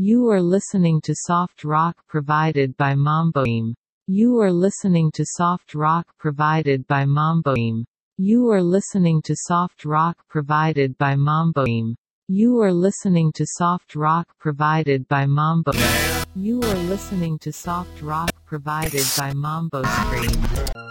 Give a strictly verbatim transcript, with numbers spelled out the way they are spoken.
You are listening to soft rock provided by Mamboim. You are listening to soft rock provided by Mamboim. You are listening to soft rock provided by Mamboim. You are listening to soft rock provided by Mambo. You are listening to soft rock provided by Mambo Stream.